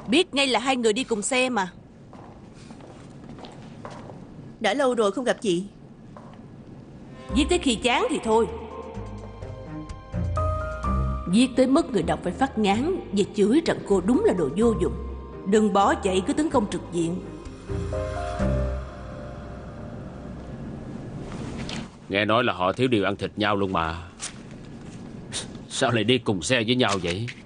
Biết ngay là hai người đi cùng xe mà. Đã lâu rồi không gặp chị. Viết tới khi chán thì thôi. Viết tới mức người đọc phải phát ngán và chửi rằng cô đúng là đồ vô dụng. Đừng bỏ chạy, cứ tấn công trực diện. Nghe nói là họ thiếu điều ăn thịt nhau luôn mà. Sao lại đi cùng xe với nhau vậy?